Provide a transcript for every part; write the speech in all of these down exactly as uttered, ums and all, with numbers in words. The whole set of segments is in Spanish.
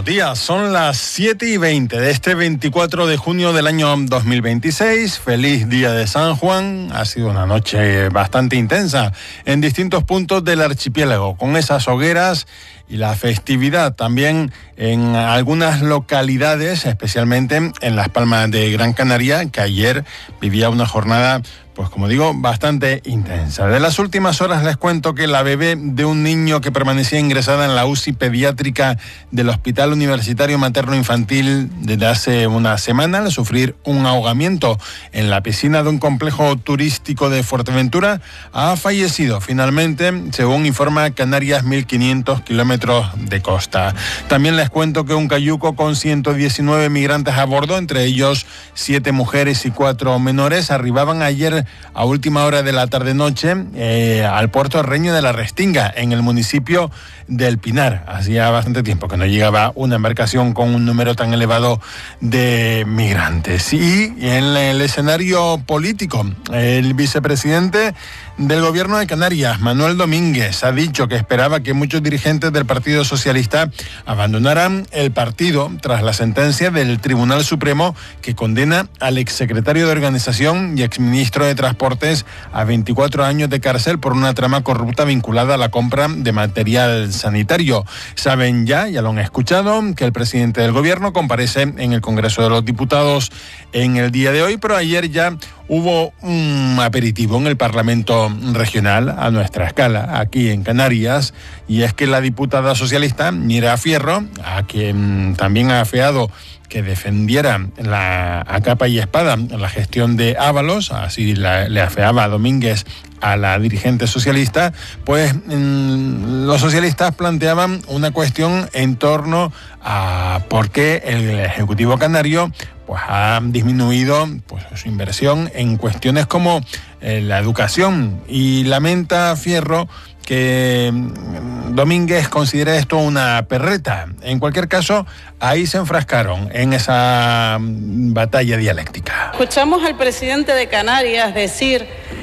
días, son las siete y veinte de este veinticuatro de junio del año dos mil veintiséis. Feliz día de San Juan. Ha sido una noche bastante intensa en distintos puntos del archipiélago, con esas hogueras y la festividad también en algunas localidades, especialmente en Las Palmas de Gran Canaria, que ayer vivía una jornada, pues como digo, bastante intensa. De las últimas horas les cuento que la bebé de un niño que permanecía ingresada en la U C I pediátrica del Hospital Universitario Materno Infantil desde hace una semana, al sufrir un ahogamiento en la piscina de un complejo turístico de Fuerteventura, ha fallecido finalmente, según informa Canarias mil quinientos kilómetros de costa. También les cuento que un cayuco con ciento diecinueve migrantes a bordo, entre ellos siete mujeres y cuatro menores, arribaban ayer a última hora de la tarde-noche eh, al puerto reño de la Restinga, en el municipio del Pinar. Hacía bastante tiempo que no llegaba una embarcación con un número tan elevado de migrantes. Y en el escenario político, el vicepresidente del Gobierno de Canarias, Manuel Domínguez, ha dicho que esperaba que muchos dirigentes del Partido Socialista abandonaran el partido tras la sentencia del Tribunal Supremo que condena al exsecretario de Organización y exministro de Transportes a veinticuatro años de cárcel por una trama corrupta vinculada a la compra de material sanitario. Saben ya, ya lo han escuchado, que el presidente del Gobierno comparece en el Congreso de los Diputados en el día de hoy, pero ayer ya hubo un aperitivo en el Parlamento Regional a nuestra escala, aquí en Canarias, y es que la diputada socialista Mira Fierro, a quien también ha afeado que defendiera la, a capa y espada la gestión de Ábalos, así la, le afeaba a Domínguez a la dirigente socialista, pues mmm, los socialistas planteaban una cuestión en torno a por qué el Ejecutivo canario pues ha disminuido pues su inversión en cuestiones como eh, la educación, y lamenta Fierro que Domínguez considera esto una perreta. En cualquier caso, ahí se enfrascaron en esa batalla dialéctica. Escuchamos al presidente de Canarias decir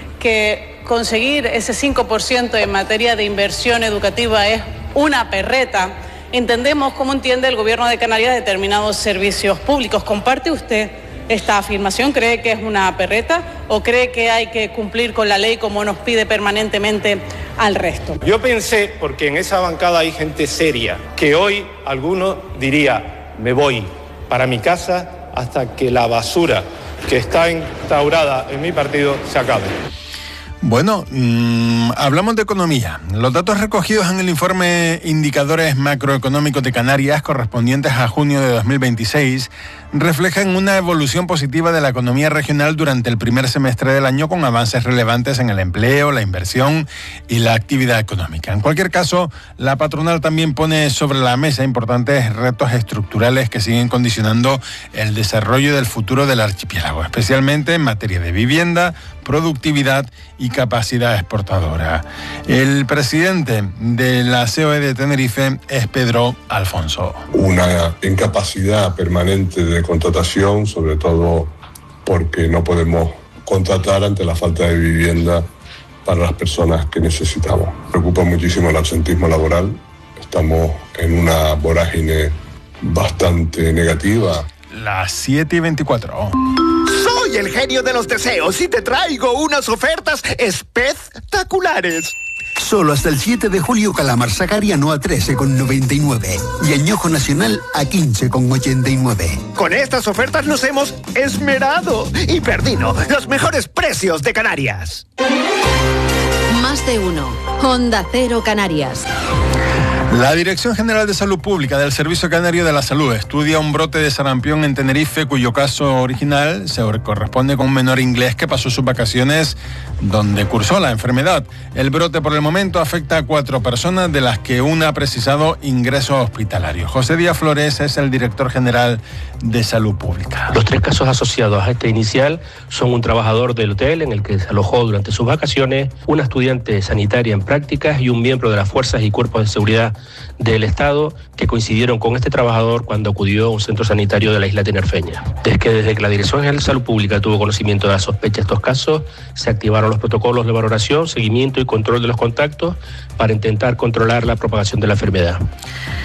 que conseguir ese cinco por ciento en materia de inversión educativa es una perreta. Entendemos cómo entiende el Gobierno de Canarias determinados servicios públicos. ¿Comparte usted esta afirmación? ¿Cree que es una perreta o cree que hay que cumplir con la ley como nos pide permanentemente al resto? Yo pensé, porque en esa bancada hay gente seria, que hoy alguno diría, me voy para mi casa hasta que la basura que está instaurada en mi partido se acabe. Bueno, mmm, hablamos de economía. Los datos recogidos en el informe Indicadores Macroeconómicos de Canarias, correspondientes a junio de dos mil veintiséis, reflejan una evolución positiva de la economía regional durante el primer semestre del año, con avances relevantes en el empleo, la inversión y la actividad económica. En cualquier caso, la patronal también pone sobre la mesa importantes retos estructurales que siguen condicionando el desarrollo del futuro del archipiélago, especialmente en materia de vivienda, productividad y capacidad exportadora. El presidente de la C O E de Tenerife es Pedro Alfonso. Una incapacidad permanente de contratación, sobre todo porque no podemos contratar ante la falta de vivienda para las personas que necesitamos. Preocupa muchísimo el absentismo laboral. Estamos en una vorágine bastante negativa. Las siete y veinticuatro. Soy el genio de los deseos y te traigo unas ofertas espectaculares. Solo hasta el siete de julio calamar sacariano a trece con noventa y nueve y añojo nacional a quince con ochenta y nueve. Con estas ofertas nos hemos esmerado y Perdino, los mejores precios de Canarias. Más de uno. Honda Cero Canarias. La Dirección General de Salud Pública del Servicio Canario de la Salud estudia un brote de sarampión en Tenerife, cuyo caso original se corresponde con un menor inglés que pasó sus vacaciones donde cursó la enfermedad. El brote por el momento afecta a cuatro personas, de las que una ha precisado ingreso hospitalario. José Díaz Flores es el director general de Salud Pública. Los tres casos asociados a este inicial son un trabajador del hotel en el que se alojó durante sus vacaciones, una estudiante sanitaria en prácticas y un miembro de las fuerzas y cuerpos de seguridad del Estado que coincidieron con este trabajador cuando acudió a un centro sanitario de la isla tinerfeña. Desde que, desde que la Dirección General de Salud Pública tuvo conocimiento de la sospecha de estos casos, se activaron los protocolos de valoración, seguimiento y control de los contactos para intentar controlar la propagación de la enfermedad.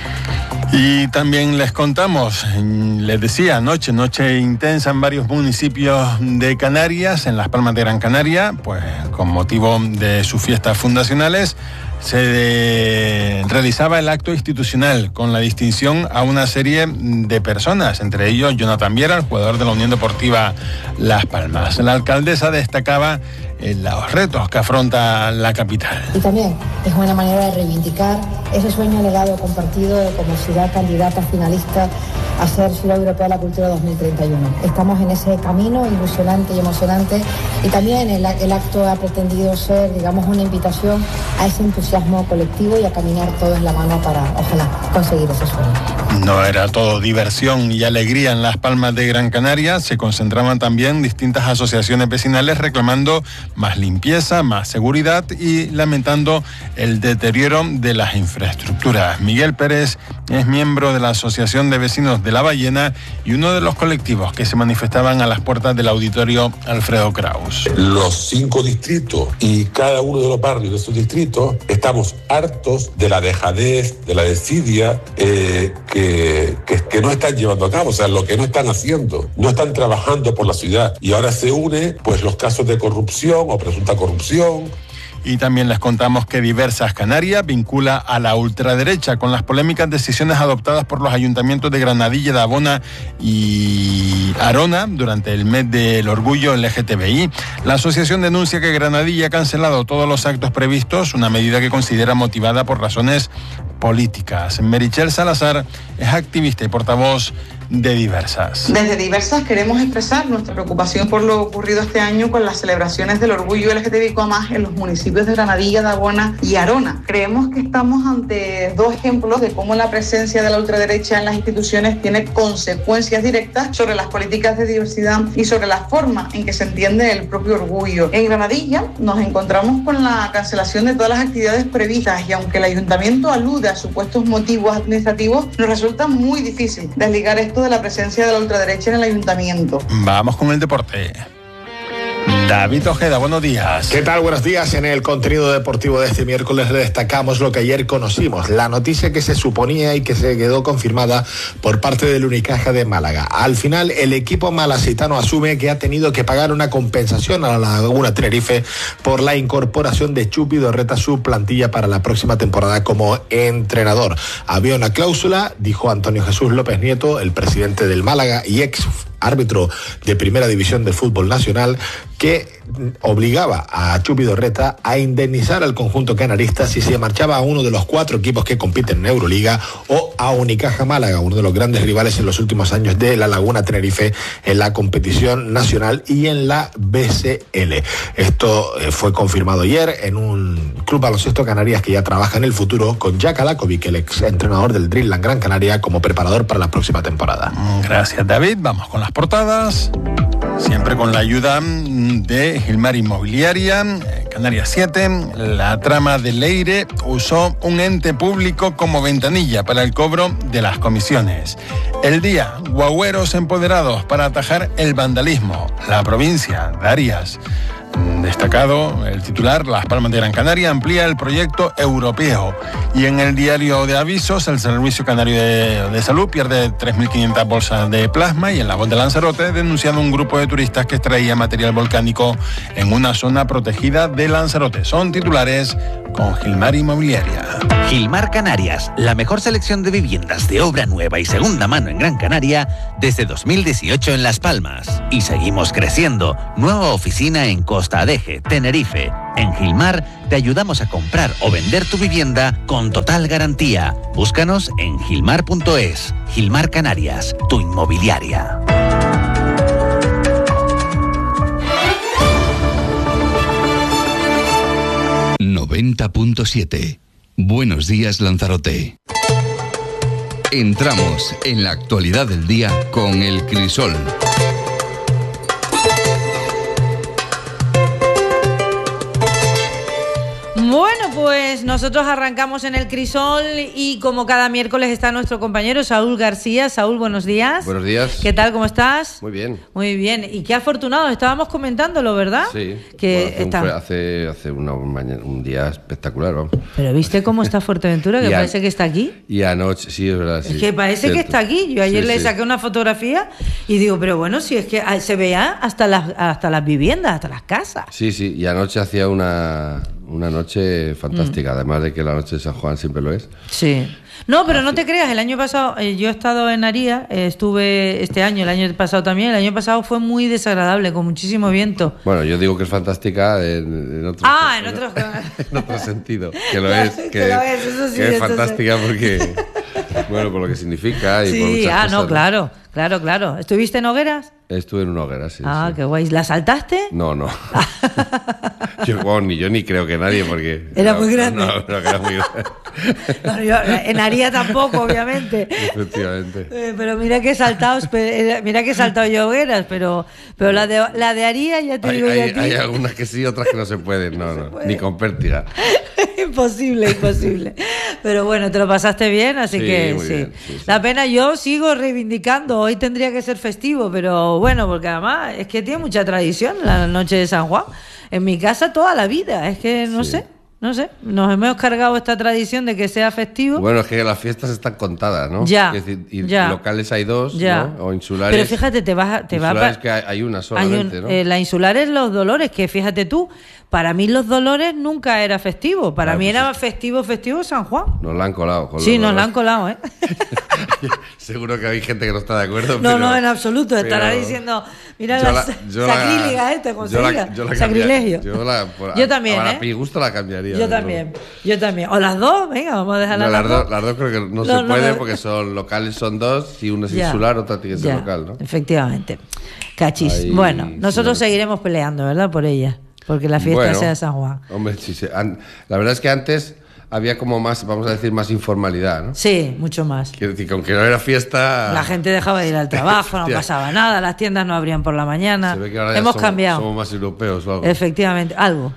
Y también les contamos, les decía, anoche, noche intensa en varios municipios de Canarias, en Las Palmas de Gran Canaria, pues con motivo de sus fiestas fundacionales, se de, realizaba el acto institucional con la distinción a una serie de personas, entre ellos Jonathan Viera, el jugador de la Unión Deportiva Las Palmas. La alcaldesa destacaba eh, los retos que afronta la capital. Y también es una manera de reivindicar ese sueño legado compartido de como ciudad candidata finalista a ser Ciudad Europea de la Cultura dos mil treinta y uno. Estamos en ese camino ilusionante y emocionante, y también el, el acto ha pretendido ser, digamos, una invitación a ese entusiasmo colectivo y a caminar todos en la mano para, ojalá, conseguir ese sueño. No era todo diversión y alegría en Las Palmas de Gran Canaria, se concentraban también distintas asociaciones vecinales reclamando más limpieza, más seguridad y lamentando el deterioro de las infraestructuras. Miguel Pérez es miembro de la Asociación de Vecinos de La Ballena y uno de los colectivos que se manifestaban a las puertas del auditorio Alfredo Kraus. Los cinco distritos y cada uno de los barrios de esos distritos estamos hartos de la dejadez, de la desidia eh, que, que, que no están llevando a cabo, o sea, lo que no están haciendo, no están trabajando por la ciudad, y ahora se une pues los casos de corrupción o presunta corrupción. Y también les contamos que Diversas Canarias vincula a la ultraderecha con las polémicas decisiones adoptadas por los ayuntamientos de Granadilla, de Abona y Arona durante el mes del orgullo L G T B I. La asociación denuncia que Granadilla ha cancelado todos los actos previstos, una medida que considera motivada por razones políticas. Merichel Salazar es activista y portavoz de Diversas. Desde Diversas queremos expresar nuestra preocupación por lo ocurrido este año con las celebraciones del orgullo L G T B I Q más en los municipios de Granadilla, de Abona y Arona. Creemos que estamos ante dos ejemplos de cómo la presencia de la ultraderecha en las instituciones tiene consecuencias directas sobre las políticas de diversidad y sobre la forma en que se entiende el propio orgullo. En Granadilla nos encontramos con la cancelación de todas las actividades previstas, y aunque el ayuntamiento alude a supuestos motivos administrativos, nos resulta muy difícil desligar esto de la presencia de la ultraderecha en el ayuntamiento. Vamos con el deporte. David Ojeda, buenos días. ¿Qué tal? Buenos días. En el contenido deportivo de este miércoles destacamos lo que ayer conocimos, la noticia que se suponía y que se quedó confirmada por parte del Unicaja de Málaga. Al final, el equipo malacitano asume que ha tenido que pagar una compensación a la Laguna Tenerife por la incorporación de Chupi Dorreta a su plantilla para la próxima temporada como entrenador. Había una cláusula, dijo Antonio Jesús López Nieto, el presidente del Málaga y ex árbitro de Primera División del Fútbol Nacional, que obligaba a Chupi Dorreta a indemnizar al conjunto canarista si se marchaba a uno de los cuatro equipos que compiten en Euroliga o a Unicaja Málaga, uno de los grandes rivales en los últimos años de la Laguna Tenerife en la competición nacional y en la B C L. Esto eh, fue confirmado ayer en un club baloncesto Canarias que ya trabaja en el futuro con Jack Alakovic, el ex entrenador del Dreamland Gran Canaria, como preparador para la próxima temporada. Gracias, David. Vamos con las portadas. Siempre con la ayuda de Gilmar Inmobiliaria. Canarias siete, la trama de Leire usó un ente público como ventanilla para el cobro de las comisiones. El Día, guagüeros empoderados para atajar el vandalismo. La provincia de Arias. Destacado el titular, Las Palmas de Gran Canaria amplía el proyecto europeo. Y en el diario de avisos, el Servicio Canario de, de Salud pierde tres mil quinientas bolsas de plasma. Y en La Voz de Lanzarote, denunciado un grupo de turistas que extraía material volcánico en una zona protegida de Lanzarote. Son titulares con Gilmar Inmobiliaria. Gilmar Canarias, la mejor selección de viviendas de obra nueva y segunda mano en Gran Canaria desde dos mil dieciocho en Las Palmas. Y seguimos creciendo. Nueva oficina en Costa Adeje, Tenerife. En Gilmar te ayudamos a comprar o vender tu vivienda con total garantía. Búscanos en gilmar punto es. Gilmar Canarias, tu inmobiliaria. noventa punto siete. Buenos días, Lanzarote. Entramos en la actualidad del día con El Crisol. Bueno, pues nosotros arrancamos en el Crisol y como cada miércoles está nuestro compañero Saúl García. Saúl, buenos días. Buenos días. ¿Qué tal? ¿Cómo estás? Muy bien. Muy bien. Y qué afortunados, estábamos comentándolo, ¿verdad? Sí. Que bueno, hace, está... un, hace, hace una, un, mañana, un día espectacular, vamos. Pero ¿viste cómo está Fuerteventura? Que parece que está aquí. Y anoche, sí, es verdad. Sí, es que parece cierto. que está aquí. Yo ayer sí, le sí. saqué una fotografía y digo, pero bueno, si es que se veía hasta las, hasta las viviendas, hasta las casas. Sí, sí. Y anoche hacía una... Una noche fantástica, mm. además de que la noche de San Juan siempre lo es. Sí. No, pero no te creas, el año pasado eh, yo he estado en Aría, eh, estuve este año, el año pasado también, el año pasado fue muy desagradable, con muchísimo viento. Bueno, yo digo que es fantástica en, en otro Ah, en otro, en otro sentido, que lo es, que, que, lo es, eso sí, que es eso fantástica sí. porque, bueno, por lo que significa y sí, por muchas ah, cosas. no, claro, claro, claro. ¿Estuviste en hogueras? Estuve en una hoguera, sí. Ah, sí. qué guay. ¿La saltaste? No, no. yo, bueno, ni yo ni creo que nadie, porque... Era no, muy grande. No, no, era muy grande. no, yo, en Aría tampoco, obviamente. Efectivamente. Eh, pero mira que he saltado, mira que he saltado yo hogueras, pero, pero la de la de Aría, ya te hay, digo hay, yo a ti. Hay algunas que sí, otras que no se pueden, no, no, no ni con pértiga. Imposible, imposible. Pero bueno, te lo pasaste bien, así sí, que muy sí. Bien, sí, sí. La pena, yo sigo reivindicando, hoy tendría que ser festivo, pero bueno, porque además es que tiene mucha tradición la noche de San Juan. En mi casa toda la vida, es que no sí. sé. No sé, nos hemos cargado esta tradición de que sea festivo. Bueno, es que las fiestas están contadas, ¿no? Ya, es decir, y ya. locales hay dos, ya. ¿no? O insulares. Pero fíjate, te vas, te insulares va pa- que hay, hay una solamente, hay un, ¿no? Eh, la insular es Los Dolores, que fíjate tú, para mí Los Dolores nunca era festivo. Para claro, mí pues era sí. festivo, festivo San Juan. Nos la han colado. Con sí, los nos dolores. la han colado, ¿eh? Seguro que hay gente que no está de acuerdo. No, pero, no, en absoluto. Estará pero... diciendo, mira yo la, la yo sacrílega la, este, como yo se la, diga. yo la Sacrilegio. Yo, la, por, yo también, a, ¿eh? A mi gusto la cambiaría. Yo también, yo también. O las dos, venga, vamos a dejarlas no, las, las dos. dos. Las dos creo que no, no se no, puede no, porque son locales, son dos. Si una es ya, insular, otra tiene que ser ya, local, ¿no? Efectivamente. Cachis. Ahí, bueno, nosotros sí, seguiremos peleando, ¿verdad? Por ella. Porque la fiesta bueno, sea San Juan. Hombre, sí, sí. La verdad es que antes había como más, vamos a decir, más informalidad, ¿no? Sí, mucho más. Quiero decir que aunque no era fiesta... La gente dejaba de ir al trabajo, no pasaba nada, las tiendas no abrían por la mañana. Se ve que ahora Hemos somos, cambiado. Somos más europeos o algo. Efectivamente, algo.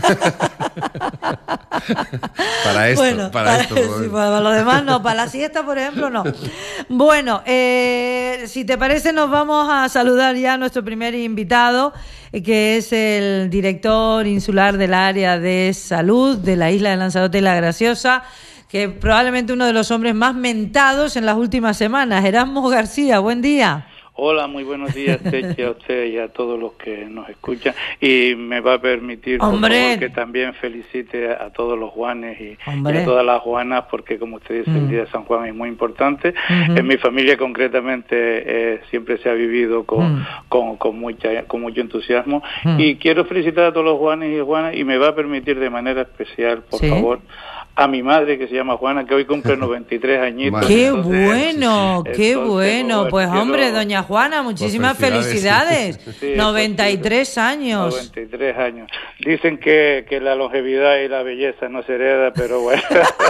para esto, bueno, para, para esto. Sí, para lo demás no, para la siesta, por ejemplo, no. Bueno, eh, si te parece, nos vamos a saludar ya a nuestro primer invitado, que es el director insular del área de salud de la isla de Lanzarote y La Graciosa, que probablemente uno de los hombres más mentados en las últimas semanas. Erasmo García, buen día. Hola, muy buenos días, Techi, a usted y a todos los que nos escuchan. Y me va a permitir, por Hombre. favor, que también felicite a todos los Juanes y, y a todas las Juanas, porque como usted dice, mm. el Día de San Juan es muy importante. Uh-huh. En mi familia, concretamente, eh, siempre se ha vivido con, mm. con, con, mucha, con mucho entusiasmo. Mm. Y quiero felicitar a todos los Juanes y Juanas, y me va a permitir de manera especial, por ¿Sí? favor, a mi madre, que se llama Juana, que hoy cumple noventa y tres añitos. ¡Qué entonces, bueno! ¡Qué entonces, bueno! Pues quiero... hombre, doña Juana, muchísimas pues felicidades. felicidades. Sí, noventa y tres años. noventa y tres años. Dicen que, que la longevidad y la belleza no se hereda, pero bueno.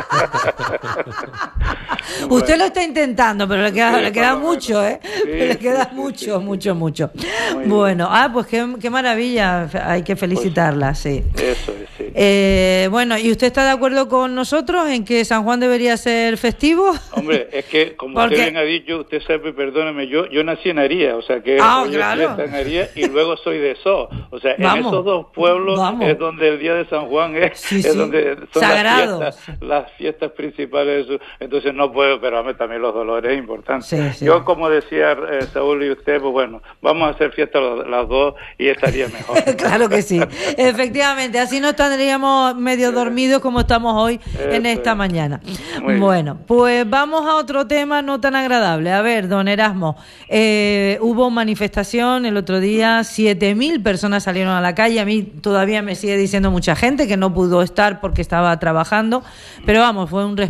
Usted bueno. lo está intentando, pero le queda, sí, le queda mucho, ¿eh? Sí, le queda sí, mucho, sí, mucho, mucho, mucho. Bueno, ah, pues qué, qué maravilla. Hay que felicitarla, pues, sí. Eso es, sí. Eh, bueno, ¿y usted está de acuerdo con nosotros en que San Juan debería ser festivo? Hombre, es que como Porque... usted bien ha dicho, usted sabe, perdóneme, yo yo nací en Aría, o sea que ah, yo claro. en Aría y luego soy de So, o sea, vamos, en esos dos pueblos vamos. es donde el Día de San Juan es, sí, es sí. donde son Sagrado. las fiestas, las fiestas principales, entonces no puedo, pero a mí también los dolores es importante. Sí, sí. Yo, como decía eh, Saúl y usted, pues bueno, vamos a hacer fiesta los, las dos y estaría mejor. Claro que sí, efectivamente, así no estaríamos medio dormidos como estamos hoy Eso en esta es. mañana. Muy bueno, bien. Pues vamos a otro tema no tan agradable. A ver, don Erasmo, eh, hubo manifestación el otro día, siete mil personas salieron a la calle. A mí todavía me sigue diciendo mucha gente que no pudo estar porque estaba trabajando, pero vamos, fue un